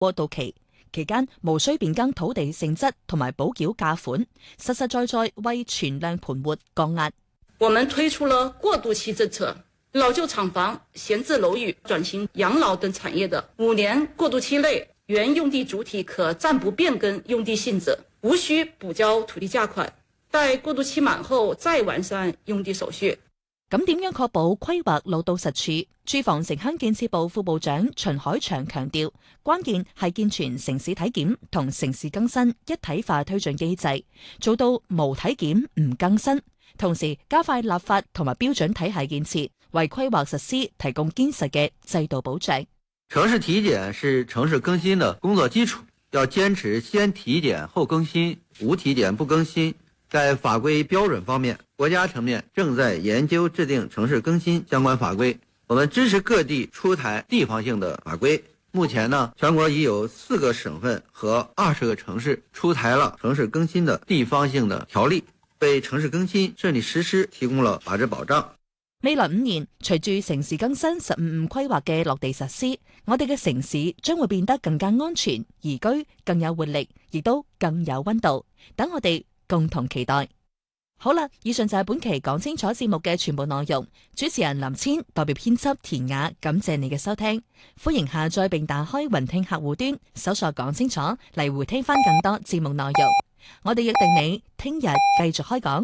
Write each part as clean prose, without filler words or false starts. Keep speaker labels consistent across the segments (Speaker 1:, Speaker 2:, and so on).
Speaker 1: 過渡期，期間無需變更土地性質同埋補繳價款，實實在在為存量盤活降壓。
Speaker 2: 我們推出了過渡期政策，老舊廠房、閒置樓宇、轉型養老等產業的5年過渡期內，原用地主體可暫不變更用地性質，無需補交土地價款，待過渡期滿後再完善用地手續。
Speaker 1: 咁點樣確保規劃老到實處？住房城鄉建設部副部長秦海祥強調，關鍵係健全城市體檢同城市更新一體化推進機制，做到無體檢唔更新，同時加快立法同埋標準體系建設，為規劃實施提供堅實嘅制度保障。
Speaker 3: 城市體檢是城市更新的工作基礎，要堅持先體檢後更新，無體檢不更新。在法規標準方面，國家層面正在研究制定城市更新相關法規，我們支持各地出台地方性的法規。目前呢，全國已有4個省份和20個城市出台了城市更新的地方性的條例，為城市更新順利實施提供了法治保障。
Speaker 1: 未來5年，隨住城市更新15規劃嘅落地實施，我哋嘅城市將會變得更加安全、宜居、更有活力，亦都更有溫度。等我哋共同期待。好啦，以上就係本期講清楚節目嘅全部內容。主持人林千代表編輯田雅，感謝你嘅收聽。歡迎下載並打開雲聽客戶端，搜索講清楚嚟回聽翻更多節目內容。我哋約定你聽日繼續開講。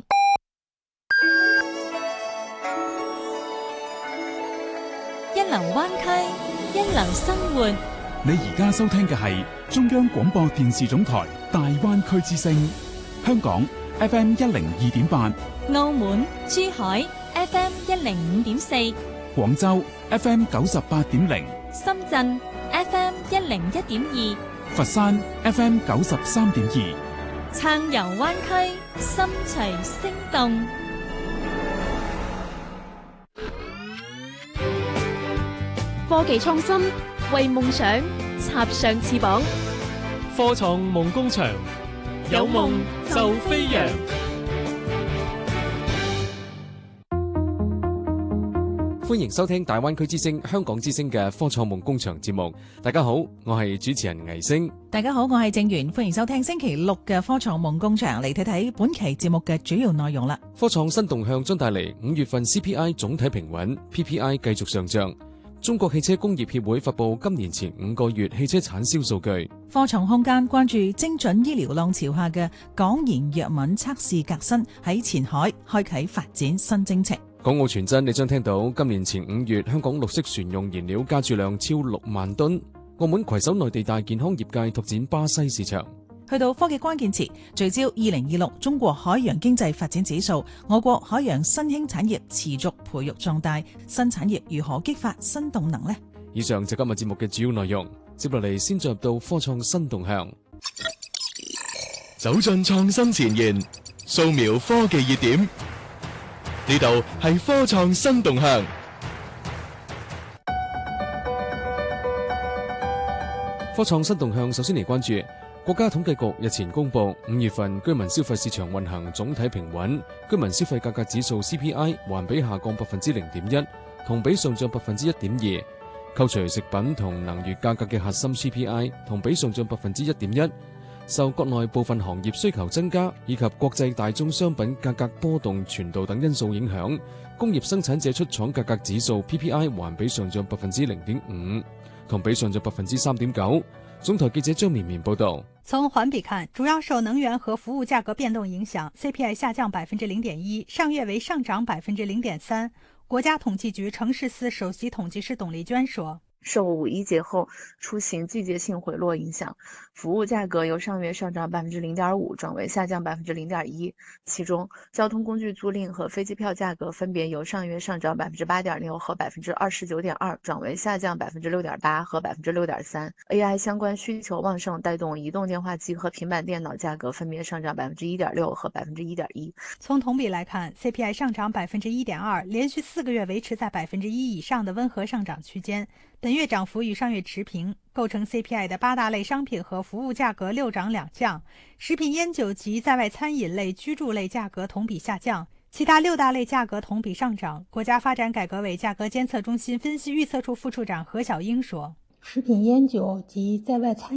Speaker 4: 一流灣區，一流生活。
Speaker 5: 你而家收聽嘅係中央廣播電視總台大灣區之聲，香港 FM 102.8，
Speaker 4: 澳門、珠海 FM 105.4，
Speaker 5: 廣州 FM 98.0，
Speaker 4: 深圳 FM 101.2，
Speaker 5: 佛山 FM 93.2。
Speaker 4: 撐遊灣區，心隨聲動。
Speaker 6: 科技創新，為夢想插上翅膀。
Speaker 7: 科創夢工場，有夢就飛揚。歡迎收聽大灣區之聲、香港之聲嘅科創夢工場節目。大家好，我係主持人倪星。
Speaker 8: 大家好，我係正源。歡迎收聽星期六嘅科創夢工場，嚟睇睇本期節目嘅主要內容啦。
Speaker 7: 科創新動向將帶嚟5月份 CPI 總體平穩， PPI 繼續上漲。中國汽車工業協會發布今年前5個月汽車產銷數據。
Speaker 8: 科創空間關注精準醫療浪潮下嘅港研藥敏測試革新喺前海開啟發展新征程。
Speaker 7: 港澳傳真，你將聽到今年前5月香港綠色船用燃料加注量超6萬噸。澳門攜手內地大健康業界拓展巴西市場。
Speaker 8: 去到科技關鍵詞，聚焦2026中國海洋經濟發展指數，我國海洋新興產業持續培育壯大，新產業如何激發新動能呢？
Speaker 7: 以上就今日節目嘅主要內容，接落嚟先進入到科創新動向，
Speaker 9: 走進創新前沿，掃描科技熱點，呢度係科創新動向。
Speaker 7: 科創新動向，首先嚟關注國家統計局日前公布5月份居民消費市場運行總體平穩，居民消費價格指數 CPI 環比下降 0.1%， 同比上漲 1.2%。扣除食品同能源價格嘅核心 CPI 同比上漲 1.1%。受國內部分行業需求增加以及國際大宗商品價格波動傳導等因素影響，工業生產者出廠價格指數 PPI 環比上漲 0.5%， 同比上漲 3.9%。總台記者張綿綿報道。
Speaker 10: 從環比看，主要受能源和服務價格變動影響 ，CPI 下降 0.1%， 上月為上漲 0.3%。國家統計局城市司首席統計師董麗娟說。
Speaker 11: 受五一節後出行季節性回落影響，服務價格由上月上漲 0.5% 轉為下降 0.1%， 其中交通工具租賃和飛機票價格分別由上月上漲 8.6% 和 29.2% 轉為下降 6.8% 和 6.3%。 AI 相關需求旺盛，帶動移動電話機和平板電腦價格分別上漲 1.6% 和 1.1%。
Speaker 10: 從同比來看， CPI 上漲 1.2%， 連續4個月維持在 1% 以上的溫和上漲區間。本月漲幅與上月持平，構成 CPI 的8大類商品和服務價格6漲2降，食品煙酒及在外餐飲類、居住類價格同比下降，其他6大類價格同比上漲。國家發展改革委價格監測中心分析預測處副處長何小英說。 食品烟酒及在外餐